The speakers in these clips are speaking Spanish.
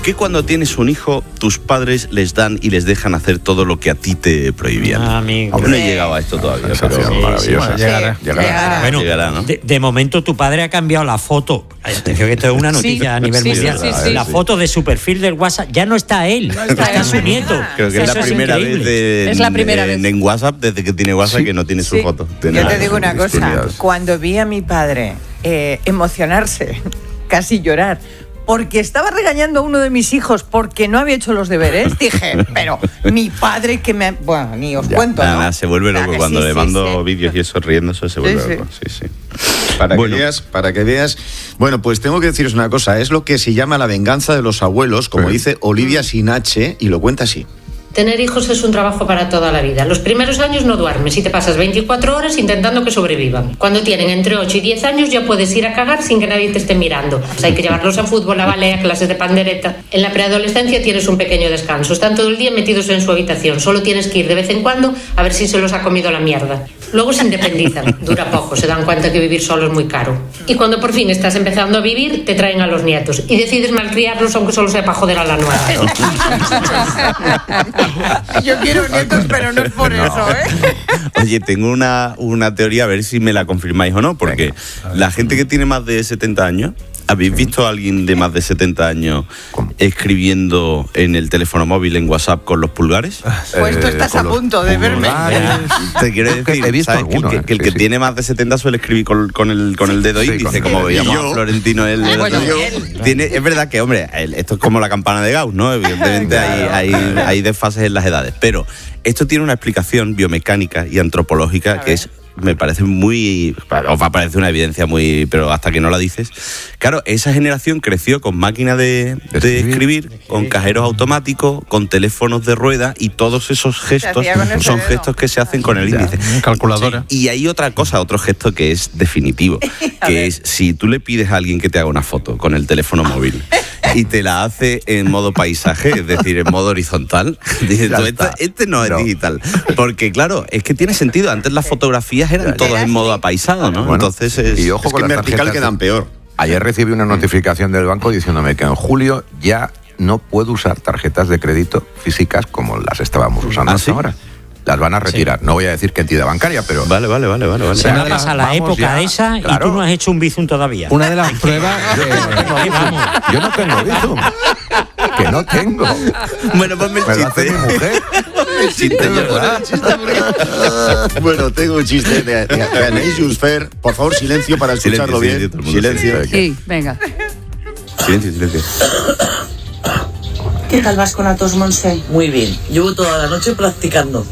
qué cuando tienes un hijo, tus padres les dan y les dejan hacer todo lo que a ti te prohibían? Amigo. Yo no he llegado a esto todavía, pero Maravillosa. Llegará. Bueno, llegará, ¿no? de momento tu padre ha cambiado la foto. Atención, que esto es una noticia a nivel mundial. La foto de su perfil del WhatsApp ya no está él, está su nieto. Creo que es la primera vez en WhatsApp, desde que tiene WhatsApp, que no tiene su foto. Yo te digo una cosa, cuando vi a mi padre emocionarse, casi llorar, porque estaba regañando a uno de mis hijos porque no había hecho los deberes, dije, pero mi padre que me... Bueno, ni os cuento, ¿no? Se vuelve loco cuando le mando vídeos y eso riéndose, se vuelve loco. Sí. Para que veas, bueno, pues tengo que deciros una cosa, es lo que se llama la venganza de los abuelos, como dice Olivia Sinache, y lo cuenta así. Tener hijos es un trabajo para toda la vida. Los primeros años no duermes y te pasas 24 horas intentando que sobrevivan. Cuando tienen entre 8 y 10 años ya puedes ir a cagar sin que nadie te esté mirando. Pues hay que llevarlos a fútbol, a ballet, a clases de pandereta. En la preadolescencia tienes un pequeño descanso. Están todo el día metidos en su habitación. Solo tienes que ir de vez en cuando a ver si se los ha comido la mierda. Luego se independizan. Dura poco, se dan cuenta que vivir solo es muy caro. Y cuando por fin estás empezando a vivir, te traen a los nietos. Y decides malcriarlos aunque solo sea para joder a la nueva. Yo quiero nietos, pero no es por eso, ¿eh? Oye, tengo una teoría, a ver si me la confirmáis o no, porque la gente que tiene más de 70 años, ¿habéis visto a alguien de más de 70 años escribiendo en el teléfono móvil, en WhatsApp, con los pulgares? Pues tú estás a punto de verme. Te quiero decir, he visto ¿sabes? alguno, que el que tiene más de 70 suele escribir con el dedo índice, como veíamos a Florentino. Es verdad que, hombre, esto es como la campana de Gauss, ¿no? Evidentemente hay desfases en las edades, pero esto tiene una explicación biomecánica y antropológica que es... Me parece muy... Os va a parecer una evidencia muy... Pero hasta que no la dices... Claro, esa generación creció con máquina de escribir, con cajeros automáticos, con teléfonos de rueda, y todos esos gestos son gestos que se hacen con el índice. Calculadora. Y hay otra cosa, otro gesto que es definitivo, que es si tú le pides a alguien que te haga una foto con el teléfono móvil y te la hace en modo paisaje, es decir, en modo horizontal, dices tú, este no es digital. Porque claro, es que tiene sentido. Antes las fotografías eran todas en modo apaisado, ¿no? Bueno, entonces y ojo, es con que las en vertical tarjetas quedan peor. Ayer recibí una notificación del banco diciéndome que en julio ya no puedo usar tarjetas de crédito físicas como las estábamos usando hasta ahora. Las van a retirar. No voy a decir qué entidad bancaria, pero... Vale. Se vas a la época esa y tú no has hecho un Bizum todavía. Una de las pruebas... Yo no tengo Bizum. Que no tengo. Bueno, ponme el chiste. Mi mujer. El chiste, Bueno, tengo un chiste de Anaïs Jusfer. Por favor, silencio para escucharlo bien. Silencio. Sí, venga. Silencio. ¿Qué tal vas con Atos, Monse? Muy bien, llevo toda la noche practicando.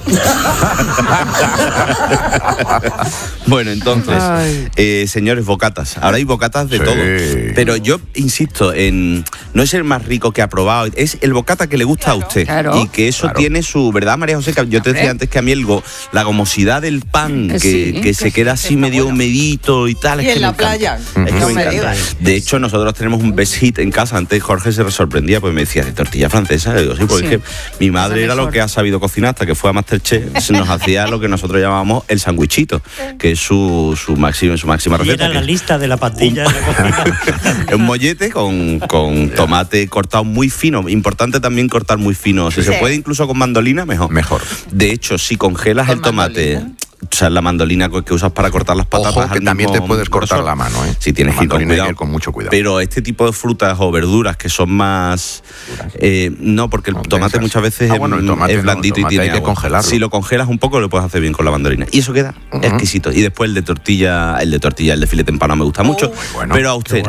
Bueno, entonces, señores, bocatas. Ahora hay bocatas de todo. Pero yo insisto en... No es el más rico que ha probado, es el bocata que le gusta a usted. Y que eso tiene su... ¿Verdad, María José? Yo te decía antes que a mí la gomosidad del pan, que se queda así medio humedito y tal. Y en la playa. Es que me encanta. De hecho, nosotros tenemos un best hit en casa. Antes Jorge se sorprendía, pues me decía, de tortilla francesa. Le digo, sí, porque es que mi madre era lo que ha sabido cocinar hasta que fue a Masterchef. Nos hacía lo que nosotros llamábamos el sandwichito, que es su máxima receta. Y era la lista de la pastilla de la cocina. Un mollete con tomate cortado muy fino. Importante también cortar muy fino. Si se puede incluso con mandolina, mejor. De hecho, si congelas el tomate... O sea, la mandolina que usas para cortar las patatas. Ojo, que también te puedes cortar la mano, ¿eh? Si tienes que ir con mucho cuidado. Pero este tipo de frutas o verduras que son más... no, porque el tomate muchas veces es blandito y tiene hay que agua. congelarlo. Si lo congelas un poco, lo puedes hacer bien con la mandolina. Y eso queda exquisito. Y después el de tortilla, el de filete empanado me gusta mucho. Bueno, pero a usted,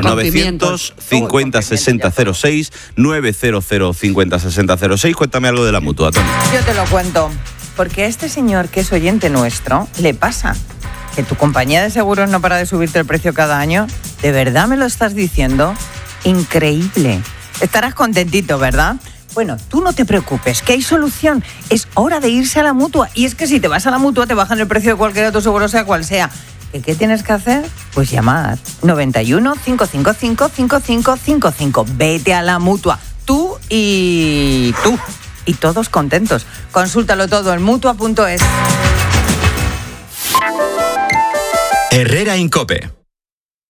950-6006, 900-50-6006. Cuéntame algo de la Mutua, Tony. Yo te lo cuento. Porque a este señor, que es oyente nuestro, le pasa que tu compañía de seguros no para de subirte el precio cada año. ¿De verdad me lo estás diciendo? Increíble. Estarás contentito, ¿verdad? Bueno, tú no te preocupes, que hay solución. Es hora de irse a la Mutua. Y es que si te vas a la Mutua te bajan el precio de cualquier otro seguro, sea cual sea. ¿Qué tienes que hacer? Pues llamar. 91 555 5555. Vete a la Mutua. Tú. Y todos contentos. Consúltalo todo en Mutua.es. Herrera en COPE.